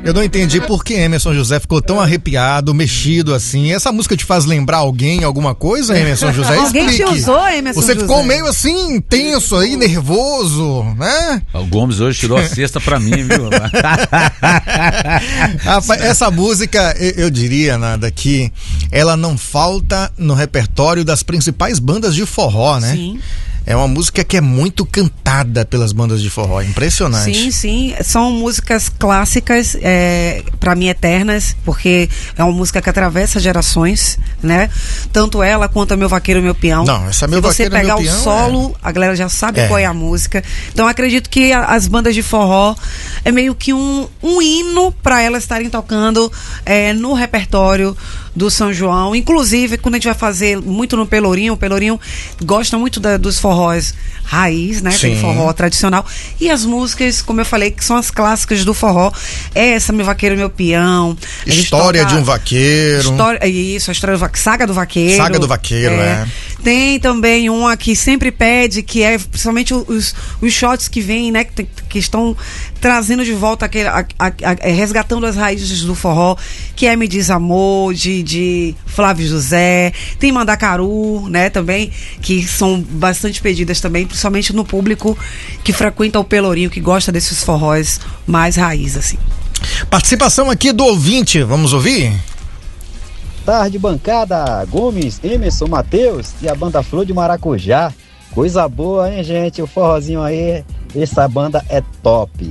Eu não entendi por que Emerson José ficou tão arrepiado, mexido assim. Essa música te faz lembrar alguém, alguma coisa, Emerson José? Alguém te usou, Emerson Você José? ficou meio assim, tenso aí, nervoso, né? O Gomes hoje tirou a cesta pra mim, viu? Essa música, eu diria, Nada, que ela não falta no repertório das principais bandas de forró, né? Sim. É uma música que é muito cantada pelas bandas de forró, impressionante. Sim, sim, são músicas clássicas, pra mim eternas, porque é uma música que atravessa gerações, né? Tanto ela quanto Meu Vaqueiro, Meu Peão. Não, essa Meu Vaqueiro, Meu Peão. Se você pegar Meu o Peão, solo, a galera já sabe qual é a música. Então acredito que as bandas de forró é meio que um hino para elas estarem tocando no repertório do São João. Inclusive, quando a gente vai fazer muito no Pelourinho, o Pelourinho gosta muito dos forrós raiz, né? Aquele forró tradicional. E as músicas, como eu falei, que são as clássicas do forró. Essa, Meu Vaqueiro, Meu Peão. História de um Vaqueiro. Isso, a história Saga do Vaqueiro. Saga do Vaqueiro, Tem também uma que sempre pede, que é principalmente os shots que vêm, né? Que estão trazendo de volta resgatando as raízes do forró, que é Me Diz Amor, de Flávio José. Tem Mandacaru, né? Também, que são bastante pedidas também, principalmente no público que frequenta o Pelourinho, que gosta desses forróis mais raiz, assim. Participação aqui do ouvinte, vamos ouvir? Tarde, bancada, Gomes, Emerson, Matheus e a banda Flor de Maracujá. Coisa boa, hein, gente? O forrozinho aí, essa banda é top.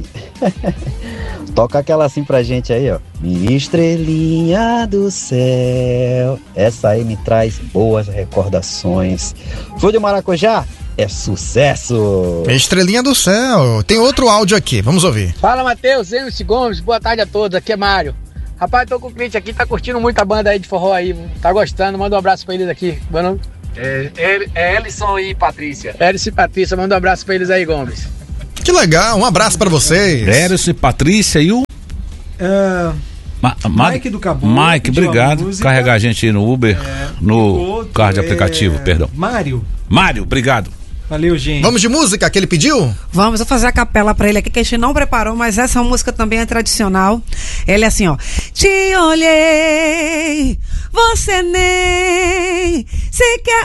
Toca aquela assim pra gente aí, ó. Minha estrelinha do céu. Essa aí me traz boas recordações. Flor de Maracujá é sucesso. Estrelinha do céu. Tem outro áudio aqui, vamos ouvir. Fala, Matheus, Emerson Gomes, boa tarde a todos, aqui é Mário. Rapaz, tô com o cliente aqui, tá curtindo muito a banda aí de forró aí, tá gostando, manda um abraço pra eles aqui. Bom nome? É Ellison e Patrícia. Ellison e Patrícia, manda um abraço pra eles aí, Gomes. Que legal, um abraço pra vocês. Ellison e Patrícia e o... Mike do Cabo. Mike, obrigado. Carregar a gente aí no Uber, no carro de aplicativo, perdão. Mário, obrigado. Valeu, gente. Vamos de música que ele pediu? Vamos, vou fazer a capela pra ele aqui, que a gente não preparou, mas essa música também é tradicional. Ele é assim, ó. Te olhei, você nem sequer